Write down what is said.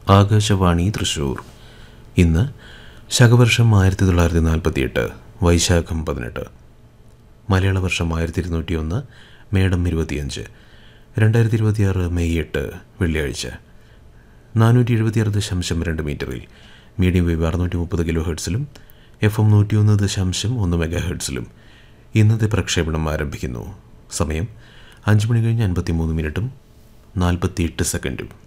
ആകാശവാണി തൃശൂർ. ഇന്ന് ശകവർഷം 1948 വൈശാഖം 18, മലയാള വർഷം 1201 മേടം 25, 2026 മെയ് 8 വെള്ളിയാഴ്ച. 476.2 മീറ്ററിൽ medium wave 630 kilo ഹെർട്സിലും FM 101.1 mega ഹെർട്സിലും ഇന്നത്തെ പ്രക്ഷേപണം ആരംഭിക്കുന്നു. സമയം 5 മണി കഴിഞ്ഞ് 53 മിനിറ്റും 48 സെക്കൻഡും.